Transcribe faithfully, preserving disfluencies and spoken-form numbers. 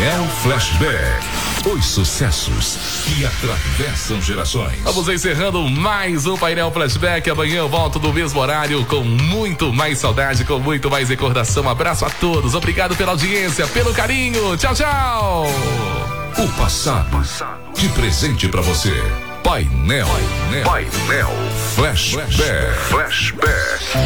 Painel Flashback. Os sucessos que atravessam gerações. Vamos encerrando mais um Painel Flashback. Amanhã eu volto no mesmo horário com muito mais saudade, com muito mais recordação. Abraço a todos. Obrigado pela audiência, pelo carinho. Tchau, tchau. O passado de presente pra você. Painel, Painel, Painel Flashback. Flashback.